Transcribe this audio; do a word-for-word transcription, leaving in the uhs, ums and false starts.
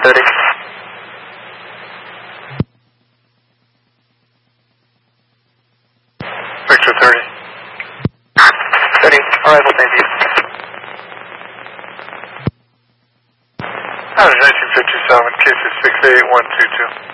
thirty. Victor thirty. thirty, arrival, thank you. Out of nineteen fifty-seven, K C six eight one two two.